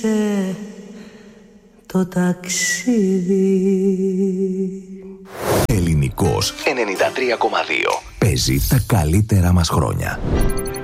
το ταξίδι. Ελληνικός 93,2. Παίζει τα καλύτερα μας χρόνια.